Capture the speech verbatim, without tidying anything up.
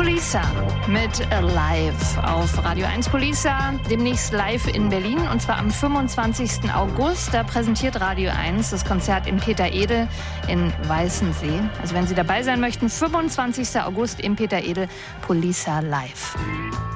Polisa mit Alive auf Radio eins. Polisa demnächst live in Berlin und zwar am fünfundzwanzigsten August. Da präsentiert Radio eins das Konzert im Peter Edel in Weißensee. Also wenn Sie dabei sein möchten, fünfundzwanzigsten August im Peter Edel, Polisa live.